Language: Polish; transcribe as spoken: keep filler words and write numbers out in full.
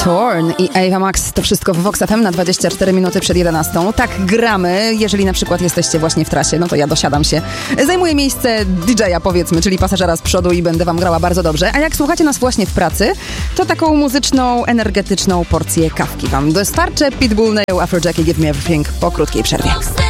Torn i Ava Max. To wszystko w Vox F M na dwadzieścia cztery minuty przed jedenastą. Tak gramy. Jeżeli na przykład jesteście właśnie w trasie, no to ja dosiadam się. Zajmuję miejsce D J a, powiedzmy, czyli pasażera z przodu i będę wam grała bardzo dobrze. A jak słuchacie nas właśnie w pracy, to taką muzyczną, energetyczną porcję kawki wam dostarczę. Pitbull, Nail, Afrojack i Give Me Everything po krótkiej przerwie.